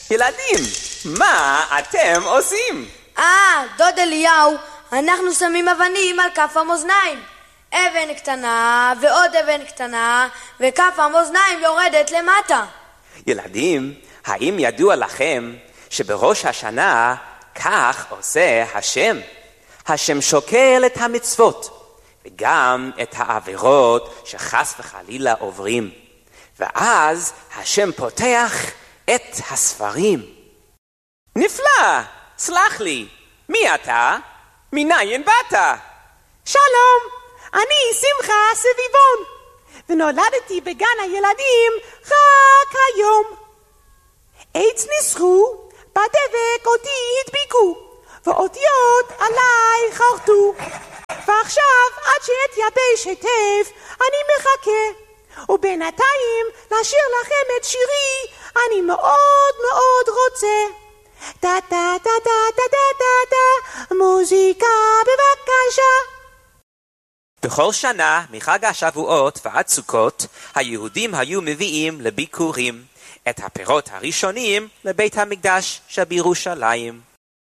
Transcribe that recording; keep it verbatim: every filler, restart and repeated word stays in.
ילדים, מה אתם עושים? אה, דוד אליהו, אנחנו שמים אבנים על כף המאזניים. אבן קטנה ועוד אבן קטנה, וכף המאזניים יורדת למטה. ילדים, האם ידוע לכם שבראש השנה כך עושה השם? השם שוקל את המצוות, וגם את העבירות שחס וחלילה עוברים. ואז השם פותח את הספרים. נפלא, סלח לי, מי אתה? מניין באת? שלום, אני שמחה סביבון, ונולדתי בגן הילדים רק היום. עץ ניסחו, בדבק אותי הדביקו, ואותיות עליי חרטו. ועכשיו עד שאתייבש היטב אני מחכה, ובינתיים לשיר לכם את שירי אני מאוד מאוד רוצה. טה טה טה טה טה טה טה, מוזיקה בבקשה. בכל שנה מחג השבועות ועד סוכות היהודים היו מביאים לביקורים את הפירות הראשונים לבית המקדש שבירושלים.